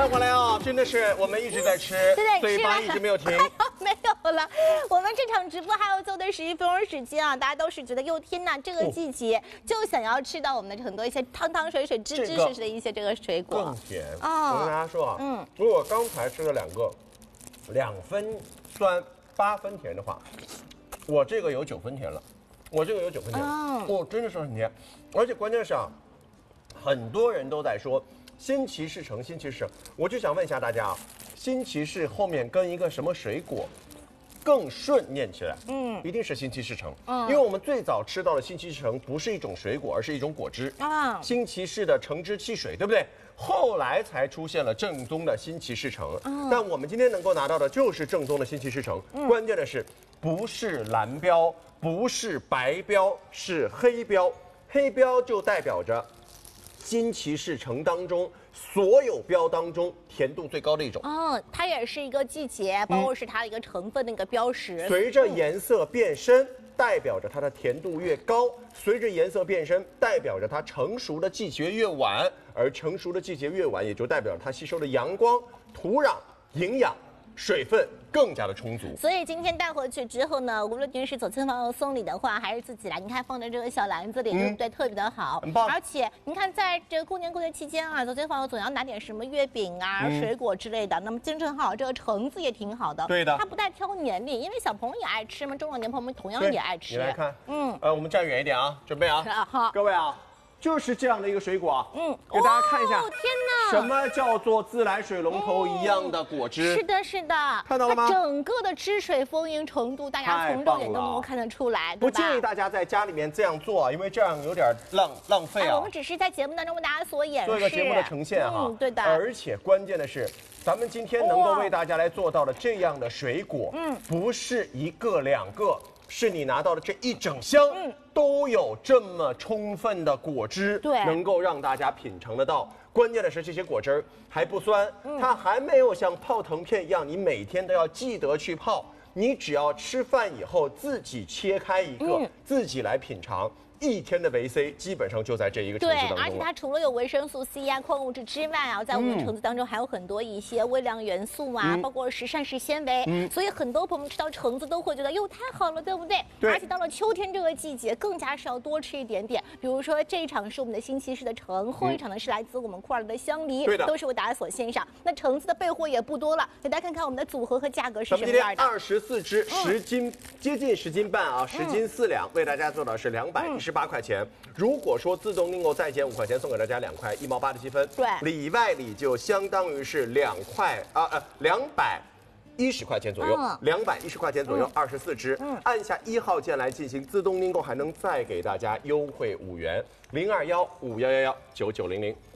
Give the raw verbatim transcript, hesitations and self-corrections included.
欢迎回来啊！真的是我们一直在吃， 对嘴巴一直没有停。 没有了，我们这场直播还有做的十一分钟时间啊，大家都是觉得哟天哪，这个季节就想要吃到我们的很多一些汤汤水水、汁汁实实的一些这个水果， 更甜。 哦我跟大家说啊， 嗯， 如果刚才吃了两个，两分酸八分甜的话，我这个有九分甜了，我这个有九分甜， 哦哦，真的是很甜，而且关键是啊，很多人都在说新奇士橙，新奇士橙，我就想问一下大家啊，新奇士后面跟一个什么水果更顺念起来？嗯，一定是新奇士橙。嗯，因为我们最早吃到的新奇士橙不是一种水果，而是一种果汁啊新奇士的橙汁汽水，对不对？后来才出现了正宗的新奇士橙。嗯，但我们今天能够拿到的就是正宗的新奇士橙。嗯，关键的是不是蓝标，不是白标，是黑标。黑标就代表着新奇士橙当中所有标当中甜度最高的一种。 哦，它也是一个季节，包括是它的一个成分的一个标识。 随着颜色变深，代表着它的甜度越高；随着颜色变深，代表着它成熟的季节越晚。而成熟的季节越晚，也就代表着它吸收的阳光、土壤、营养、水分更加的充足。 所以今天带回去之后呢，无论您是走亲朋送礼的话，还是自己来，你看放在这个小篮子里，对不对？特别的好， 很棒。 而且您看，在这个过年过节期间啊，走亲朋友总要拿点什么月饼啊、水果之类的。那么正正好，这个橙子也挺好的。 对的， 它不带挑年龄，因为小朋友也爱吃嘛，中老年朋友们同样也爱吃。 你来看， 嗯， 呃，我们站远一点啊，准备啊， 好， 各位啊。就是这样的一个水果啊， 嗯， 给大家看一下。 哦，天哪！ 什么叫做自来水龙头一样的果汁？ 嗯、是的，是的， 看到了吗？ 整个的汁水丰盈程度，大家从肉眼都能够看得出来， 不建议大家在家里面这样做，因为这样有点浪浪费啊、 哎。我们只是在节目当中为大家所演示， 做一个节目的呈现哈、 嗯，对的。 而且关键的是，咱们今天能够为大家来做到的这样的水果，嗯，不是一个两个。是你拿到的这一整箱，嗯，都有这么充分的果汁， 对， 能够让大家品尝得到。关键的是这些果汁还不酸，嗯、它还没有像泡腾片一样，你每天都要记得去泡。你只要吃饭以后自己切开一个，嗯、自己来品尝。一天的维 C 基本上就在这一个橙子当中了。 对，而且它除了有维生素 C 啊、矿物质之外啊，在我们的橙子当中还有很多一些微量元素啊，嗯、包括是膳食纤维。嗯，所以很多朋友们吃到橙子都会觉得哟太好了，对不对？ 对。 而且到了秋天这个季节，更加是要多吃一点点。比如说这一场是我们的新奇士的橙，后一场呢是来自我们库尔的香梨， 对的， 都是为大家所献上。那橙子的备货也不多了，给大家看看我们的组合和价格是什么样的。 二十四只，十斤，嗯、接近十斤半啊，十斤四两，嗯、为大家做到是两百一十八块钱。如果说自动订购再减五块钱，送给大家两块一毛八的积分， 对，里外里就相当于是两块啊呃两百一十块钱左右，两百一十块钱左右，二十四只，嗯，按下一号键来进行自动订购，还能再给大家优惠五元，零二幺五幺幺幺九九零零。